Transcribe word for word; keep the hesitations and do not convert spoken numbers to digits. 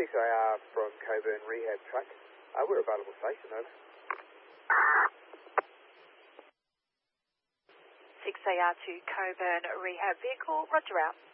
six A R from Coburn Rehab Truck. Uh, we're available station, over. six A R to Coburn Rehab Vehicle, roger out.